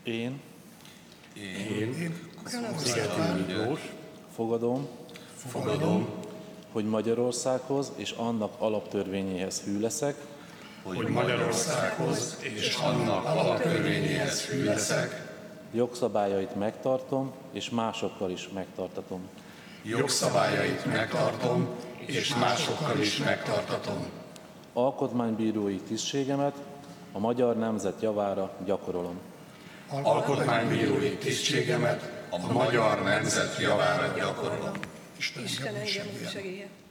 Én Szigeti Miklós fogadom, hogy Magyarországhoz és annak alaptörvényéhez hű leszek, hogy Magyarországhoz és annak alaptörvényéhez hű leszek, jogszabályait megtartom és másokkal is megtartatom. jogszabályait megtartom és másokkal is megtartatom. Alkotmánybírói tisztségemet a magyar nemzet javára gyakorolom. Alkotmánybírói tisztségemet a magyar nemzet javára gyakorolom. Isten engem úgy segélye.